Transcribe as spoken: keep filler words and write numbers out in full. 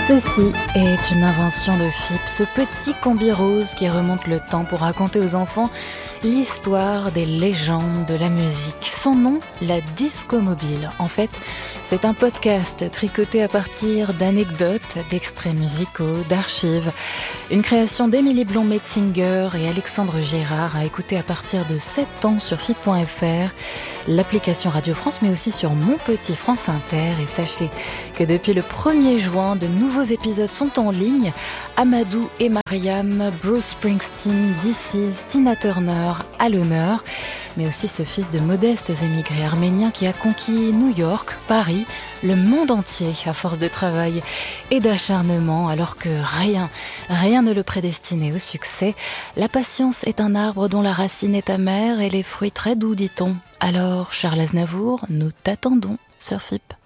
Ceci est une invention de F I P, ce petit combi rose qui remonte le temps pour raconter aux enfants l'histoire des légendes de la musique. Son nom, la Disco Mobile. En fait, c'est un podcast tricoté à partir d'anecdotes, d'extraits musicaux, d'archives. Une création d'Émilie Blond-Metzinger et Alexandre Gérard à écouter à partir de sept ans sur F I P point F R, l'application Radio France, mais aussi sur Mon Petit France Inter. Et sachez que depuis le premier juin, de nouveaux épisodes sont en ligne. Amadou et Mariam, Bruce Springsteen, D C's, Tina Turner à l'honneur, mais aussi ce fils de modestes émigrés arméniens qui a conquis New York, Paris, le monde entier à force de travail et d'acharnement, alors que rien, rien ne le prédestinait au succès. La patience est un arbre dont la racine est amère et les fruits très doux, dit-on. Alors, Charles Aznavour, nous t'attendons sur F I P.